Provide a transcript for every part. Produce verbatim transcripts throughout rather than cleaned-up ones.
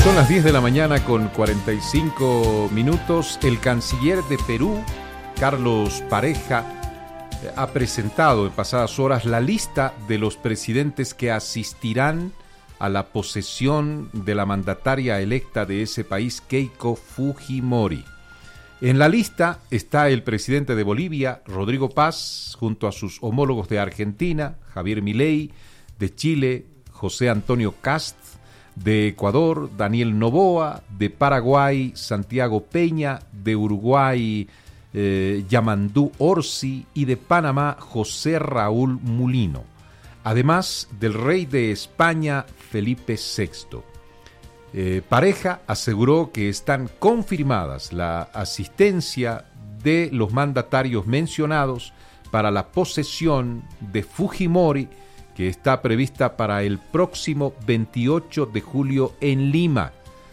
Son las diez de la mañana con cuarenta y cinco minutos. El canciller de Perú, Carlos Pareja, ha presentado en pasadas horas la lista de los presidentes que asistirán a la posesión de la mandataria electa de ese país, Keiko Fujimori. En la lista está el presidente de Bolivia, Rodrigo Paz, junto a sus homólogos de Argentina, Javier Milei, de Chile, José Antonio Kast, de Ecuador, Daniel Noboa, de Paraguay, Santiago Peña, de Uruguay, eh, Yamandú Orsi y de Panamá, José Raúl Mulino, además del rey de España, Felipe sexto. Eh, Pareja aseguró que están confirmadas la asistencia de los mandatarios mencionados para la posesión de Fujimori, que está prevista para el próximo veintiocho de julio en Lima.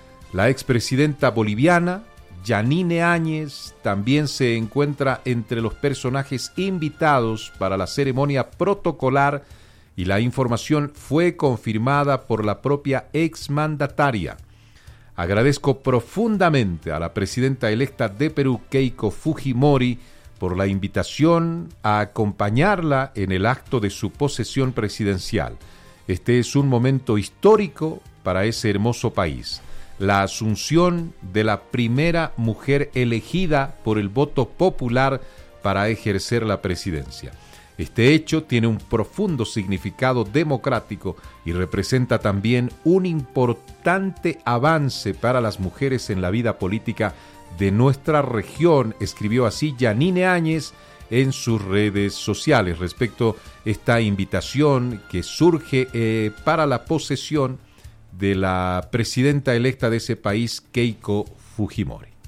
La expresidenta boliviana, Yanine Áñez, también se encuentra entre los personajes invitados para la ceremonia protocolar y la información fue confirmada por la propia exmandataria. Agradezco profundamente a la presidenta electa de Perú, Keiko Fujimori, por la invitación a acompañarla en el acto de su posesión presidencial. Este es un momento histórico para ese hermoso país. La asunción de la primera mujer elegida por el voto popular para ejercer la presidencia. Este hecho tiene un profundo significado democrático y representa también un importante avance para las mujeres en la vida política de nuestra región, escribió así Yanine Áñez en sus redes sociales respecto a esta invitación que surge eh, para la posesión de la presidenta electa de ese país, Keiko Fujimori.